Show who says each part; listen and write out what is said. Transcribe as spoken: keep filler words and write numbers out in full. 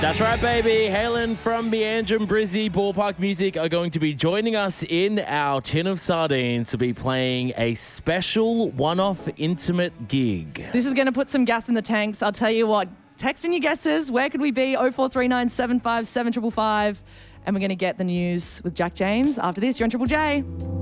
Speaker 1: That's right, baby. Halen from Meandra and Brizzy Ballpark Music are going to be joining us in our tin of sardines to be playing a special one-off intimate gig.
Speaker 2: This is going to put some gas in the tanks. I'll tell you what. Text in your guesses. Where could we be? oh four three nine, seven five seven five five. And we're going to get the news with Jack James after this. You're on Triple J.